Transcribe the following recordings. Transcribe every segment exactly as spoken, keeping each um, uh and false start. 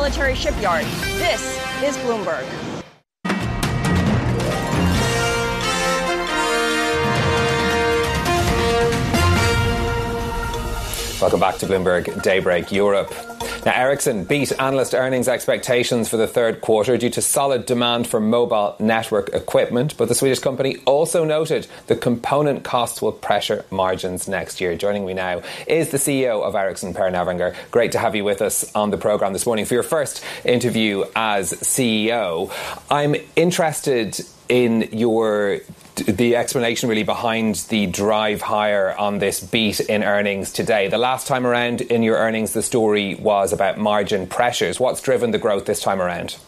military shipyard. This is Bloomberg. Welcome back to Bloomberg Daybreak Europe. Now, Ericsson beat analyst earnings expectations for the third quarter due to solid demand for mobile network equipment, but the Swedish company also noted the component costs will pressure margins next year. Joining me now is the C E O of Ericsson, Per Narvanger. Great to have you with us on the programme this morning for your first interview as C E O. I'm interested in your the explanation really behind the drive higher on this beat in earnings today. The last time around in your earnings, the story was about margin pressures. What's driven the growth this time around?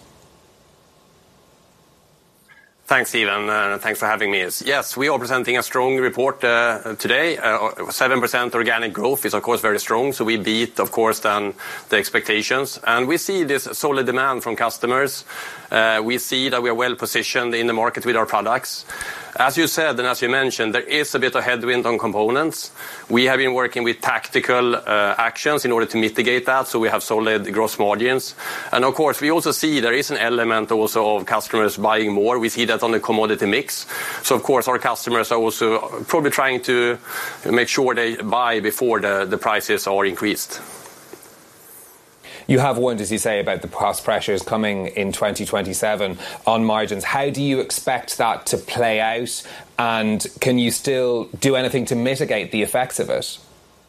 Thanks, Stephen. Uh, thanks for having me. Yes, we are presenting a strong report uh, today. Uh, seven percent organic growth is, of course, very strong. So we beat, of course, then the expectations. And we see this solid demand from customers. Uh, we see that we are well positioned in the market with our products. As you said, and as you mentioned, there is a bit of headwind on components. We have been working with tactical uh, actions in order to mitigate that, so we have solid gross margins. And of course, we also see there is an element also of customers buying more. We see that on the commodity mix. So of course, our customers are also probably trying to make sure they buy before the, the prices are increased. You have warned, as you say, about the cost pressures coming in twenty twenty-seven on margins. How do you expect that to play out? And can you still do anything to mitigate the effects of it?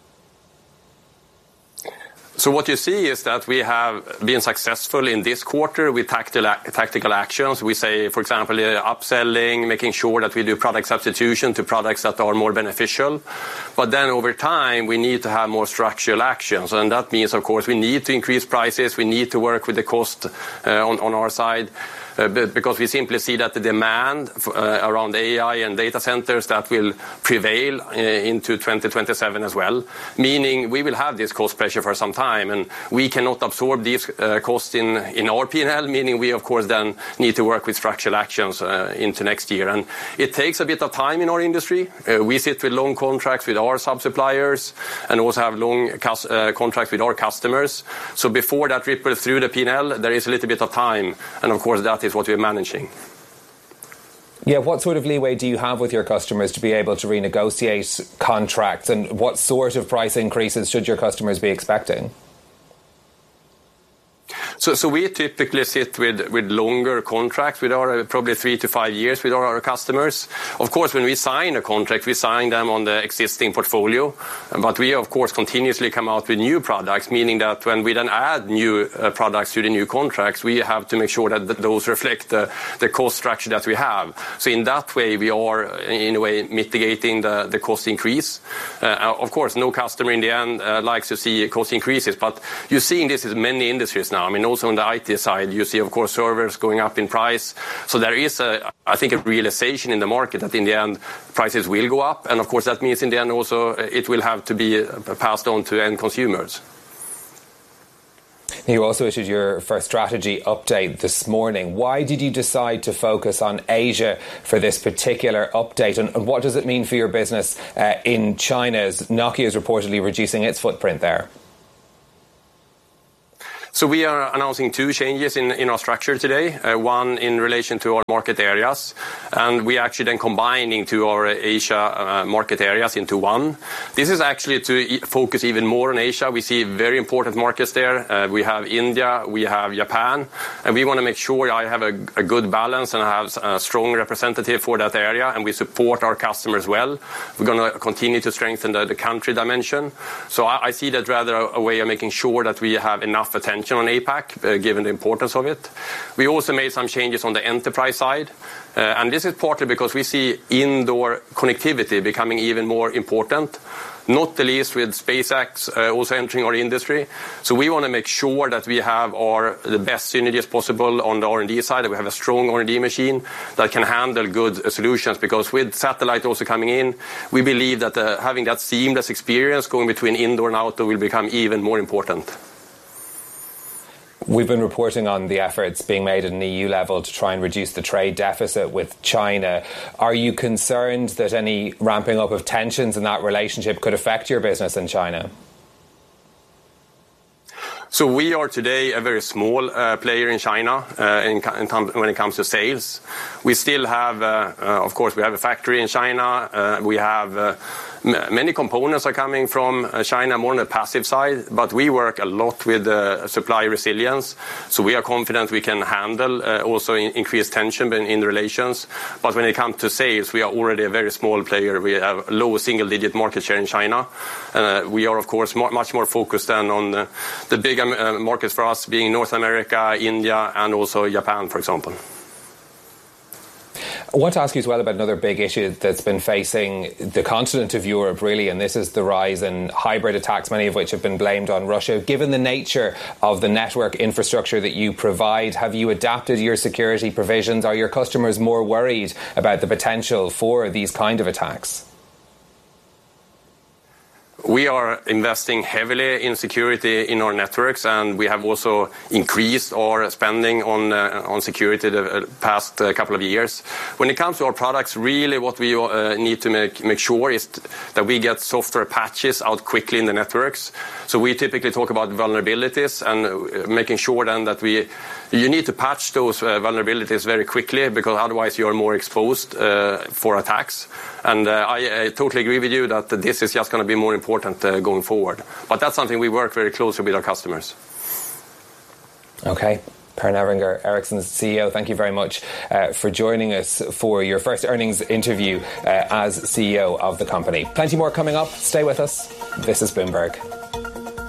So what you see is that we have been successful in this quarter with tactical, tactical actions. We say, for example, uh, upselling, making sure that we do product substitution to products that are more beneficial. But then over time, we need to have more structural actions. And that means, of course, we need to increase prices. We need to work with the cost uh, on, on our side. Uh, because we simply see that the demand uh, around A I and data centers that will prevail uh, into twenty twenty-seven as well, meaning we will have this cost pressure for some time, and we cannot absorb these uh, costs in, in our P and L, meaning we, of course, then need to work with structural actions uh, into next year. And it takes a bit of time in our industry. Uh, we sit with long contracts with our sub-suppliers and also have long cus- uh, contracts with our customers. So before that ripples through the P and L, there is a little bit of time, and of course that is what we're managing. Yeah, what sort of leeway do you have with your customers to be able to renegotiate contracts, and what sort of price increases should your customers be expecting? So, so we typically sit with, with longer contracts with our, probably three to five years with our, our customers. Of course, when we sign a contract, we sign them on the existing portfolio. But we, of course, continuously come out with new products, meaning that when we then add new uh, products to the new contracts, we have to make sure that th- those reflect the, the cost structure that we have. So in that way, we are, in a way, mitigating the, the cost increase. Uh, of course, no customer in the end uh, likes to see cost increases, but you're seeing this in many industries now. I mean, also on the I T side, you see, of course, servers going up in price. So there is, a, I think, a realization in the market that in the end, prices will go up. And, of course, that means in the end also it will have to be passed on to end consumers. You also issued your first strategy update this morning. Why did you decide to focus on Asia for this particular update? And, and what does it mean for your business uh, in China, as Nokia is reportedly reducing its footprint there? So we are announcing two changes in, in our structure today, uh, one in relation to our market areas, and we are actually then combining two our Asia uh, market areas into one. This is actually to e- focus even more on Asia. We see very important markets there. Uh, we have India, we have Japan, and we want to make sure I have a, a good balance and have a strong representative for that area, and we support our customers well. We're going to continue to strengthen the, the country dimension. So I, I see that rather a, a way of making sure that we have enough attention on APAC, uh, given the importance of it. We also made some changes on the enterprise side, uh, and this is partly because we see indoor connectivity becoming even more important, not the least with SpaceX uh, also entering our industry. So we want to make sure that we have our the best synergies possible on the R and D side, that we have a strong R and D machine that can handle good uh, solutions, because with satellite also coming in, we believe that uh, having that seamless experience going between indoor and outdoor will become even more important. We've been reporting on the efforts being made at an E U level to try and reduce the trade deficit with China. Are you concerned that any ramping up of tensions in that relationship could affect your business in China? So we are today a very small uh, player in China uh, in, in when it comes to sales. We still have, uh, uh, of course, we have a factory in China. Uh, we have uh, m- many components are coming from uh, China, more on the passive side, but we work a lot with uh, supply resilience. So we are confident we can handle uh, also in- increased tension in, in relations. But when it comes to sales, we are already a very small player. We have a low single-digit market share in China. Uh, we are, of course, more, much more focused than on the, the big uh, markets for us being North America, India, and also Japan, for example. I want to ask you as well about another big issue that's been facing the continent of Europe, really, and this is the rise in hybrid attacks, many of which have been blamed on Russia. Given the nature of the network infrastructure that you provide, have you adapted your security provisions? Are your customers more worried about the potential for these kind of attacks? We are investing heavily in security in our networks, and we have also increased our spending on uh, on security the past uh, couple of years. When it comes to our products, really what we uh, need to make make sure is that we get software patches out quickly in the networks. So we typically talk about vulnerabilities and making sure then that we you need to patch those uh, vulnerabilities very quickly, because otherwise you are more exposed uh, for attacks. And uh, I, I totally agree with you that this is just going to be more important uh, going forward. But that's something we work very closely with our customers. Okay. Per Narvinger, Ericsson's C E O, thank you very much uh, for joining us for your first earnings interview uh, as C E O of the company. Plenty more coming up. Stay with us. This is Bloomberg.